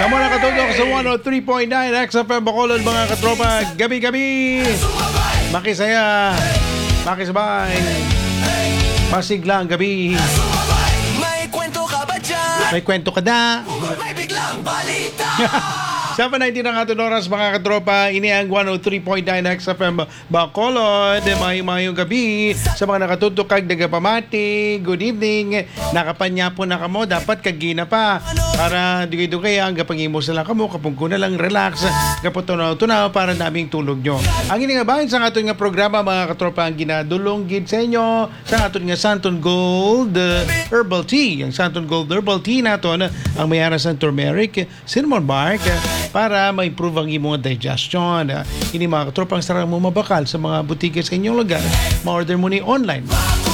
Kamu nakatutok sa 103.9 XFM Bacolod mga katropa. Gabi-gabi. Makisaya. Makisabay. Masiglang gabi. May kwento ka ba dyan? May kwento ka na. May biglang balita. 7:19 ang ating oras mga katropa. Ini ang 103.9 XFM Bacolod. Mayong gabi sa mga nakatutok kag nagapamati. Good evening. Nakapanya po na kamo. Dapat kagina pa. Para dugay-dugay ang gapangimo sila kamo. Kapag ko na lang relax. Kaputunaw-tunaw para naming tulog nyo. Ang iningabahin sa ating nga programa mga katropa ang ginadulong gid sa inyo sa ating nga Santon Gold Herbal Tea. Ang Santon Gold Herbal Tea naton ang mayara sa turmeric, cinnamon bark, para ma-improve ang imong digestion. Ini mga katropang sarang mo mabakal sa mga butika sa inyong lugar. Ma-order mo ni online.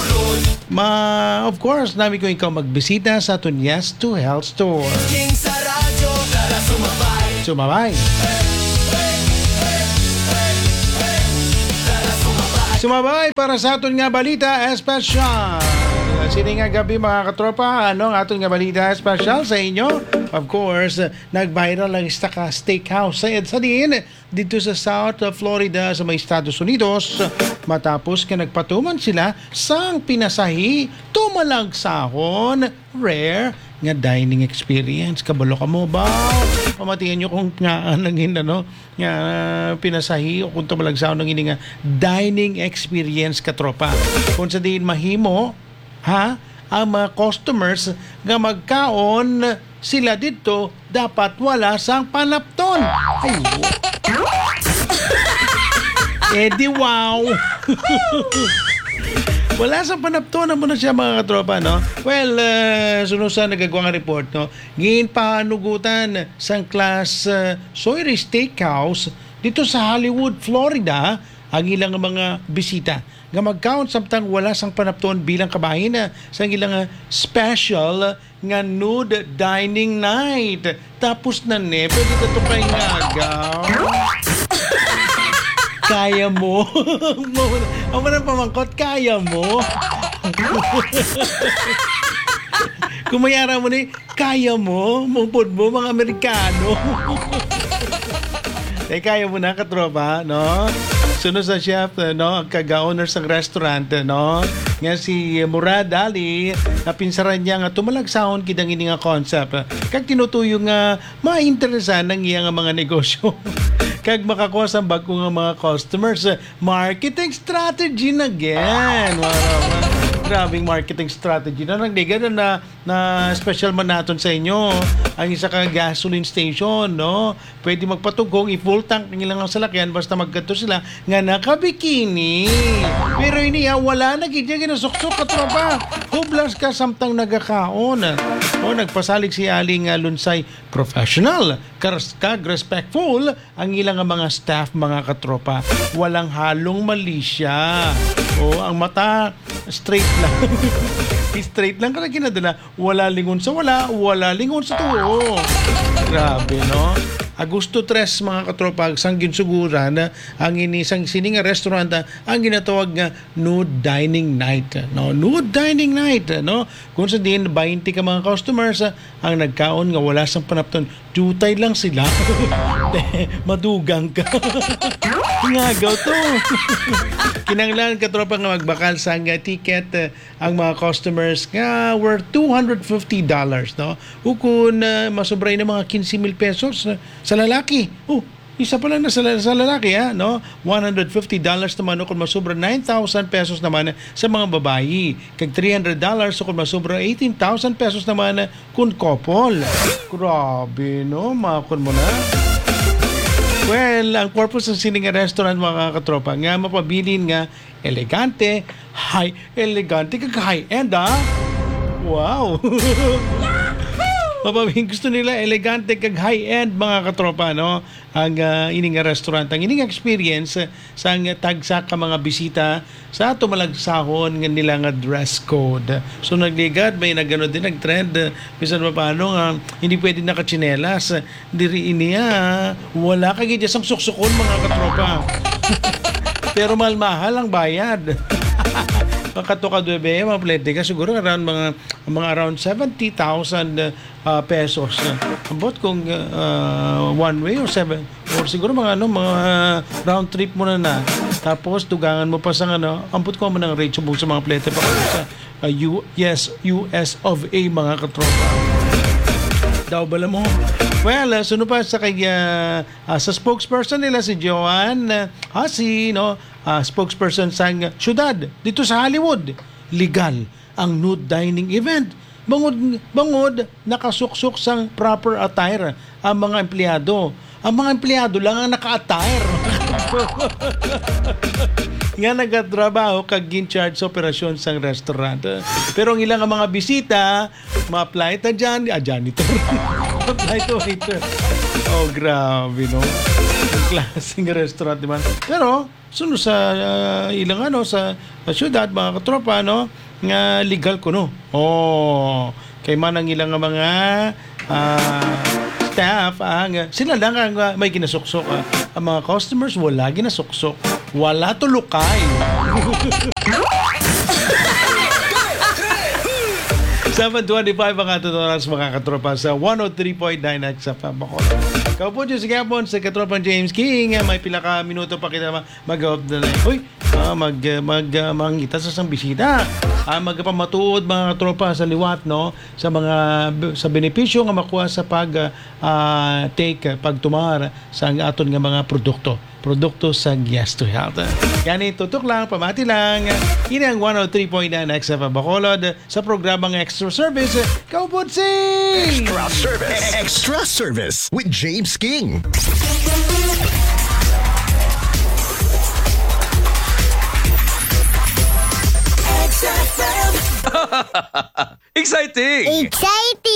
Of course, namin kung ikaw magbisita sa aton Yes to Health Store. King sa radyo, tara sumabay. Sumabay. Sumabay para sa aton nga balita espesyal. Sini nga gabi mga katropa, ano ang aton nga balita espesyal sa inyo? Of course, nag-viral ang steakhouse sa EDSA dito sa South Florida sa may Estados Unidos matapos ka nagpatuman sila sang pinasahi tumalagsahon rare nga dining experience. Kabalo ka mo ba? Pamatiyan nyo kung nga nangin nga pinasahi o kung tumalagsahon ng ini nga dining experience katropa. Kung sa diin mahimo ang mga customers nga magkaon sila dito dapat wala sang panapton. Ay, di wow. Wala sang panapton na muna siya mga katropa, no? Well, sunod sa nagagawa nga report, no? Ngayon panugutan sang class Sawyer Steakhouse dito sa Hollywood, Florida ang ilang mga bisita nga mag-count samtang wala sang panapton bilang kabahin sa ilang special nga nude dining night. Tapos na pwede na ito kay ngagaw. Kaya mo. Ang mga pamangkot, kaya mo. Kumayara mo ni, kaya mo. Mupod mo, mga Amerikano. Kaya mo na, katropa, no? Sunod sa chef, no, ang kaga-owner sa restaurant, no, nga si Murad Ali, napinsaran niya nga tumalagsahon kidang ini nga concept. Kag tinutuyo nga mainteresan ng iya nga mga negosyo. Kag makakuha sa bago nga mga customers. Marketing strategy na again. Grabing marketing strategy na nagdigan na special man naton sa inyo ang isa ka gasoline station, no? Pwede magpatugong i-full tank ng ilang salakyan basta magkato sila nga nakabikini. Pero ini wala na gid ginasuksok katropa. Hublas ka samtang nagakaon. O nagpasalig si Aling Lunsay, professional, kag respectful ang ilang mga staff mga katropa. Walang halong mali siya. O ang mata straight lang. Straight lang ka na kinadala. Wala lingon sa wala lingon sa tuo. Grabe, no? Agosto 3 mga katropa, sang ginsuguran ang inisang sininga restaurant ang ginatawag nga nude dining night, no? Nude dining night, no? Kung sa din 20 ka mga customers ang nagkaon nga wala sang panapton, jutay lang sila. Madugang ka. Ngagaw to. Kinanglan katropa nga magbakal sang ticket ang mga customers nga worth $250, no? Ukon masobray na mga 15,000 pesos sa lalaki. Isa pa lang na sa lalaki, no? $150 naman kung masobra 9,000 pesos naman sa mga babayi. Kag $300 kung masobra 18,000 pesos naman kung couple. Grabe, no? Makon mo na. Well, ang purpose ng sining restaurant mga katropa nga mapabilin nga elegante kag high-end, Wow! Mapabilin gusto nila elegante kag high-end mga katropa, no? Ang ining restaurant, ang ining experience sa tagsa ka mga bisita sa tumalagsahon nga nila nga dress code. So nagligad, may nagano din nagtrend bisan pa paano hindi pwede nakachinelas. Diri iniya wala kay gid sang suksukon mga katropa. Pero mahal ang bayad. Katukaduebe, mga pletika, siguro around mga around 70,000 pesos. About kung one way or siguro mga round trip mo na. Tapos tugangan mo pa sa amput ko mo ng rate subong sa mga plete pa sa US of A, mga katropa. Daw bala mo. Well, sunod pa sa sa spokesperson nila si Joanne Hasi, spokesperson sa syudad dito sa Hollywood. Legal ang nude dining event. Bangod nakasuksok sang proper attire ang mga empleyado. Ang mga empleyado lang ang naka-attire. Nga nagatrabaho kag in-charge sa operasyon sa restaurant. Pero ang ilang mga bisita, ma-apply ta dyan, janitor. Apply to waiter. Oh, grabe, no? Ang klaseng restaurant, diba? Pero, sunod sa ilang sa syudad, mga katropa, nga legal ko, no? Oh, kay man ang ilang mga staff, sila lang ang may ginasuksok. Ang mga customers, wala ginasuksok. Wala tulukay. 7:25 ang ato oras, mga katropa, sa 103.9 XFM Bacolod. Ikaw po dyan sa Gapon, sa katropang James King. May pila ka minuto pa kita mag-out na lang. Uy, mangita sa isang bisita. Magpamatuod, mga katropa, sa liwat, sa benepisyo nga makuha sa pagtumar sa aton nga mga produkto sa Yes to Health. Yan, tutok lang, pamati lang. Ini ang 103.9 XFM Bacolod sa programang Extra Service. Kauputsing! Extra Service. Extra Service with James King. XFM. Exciting! Exciting!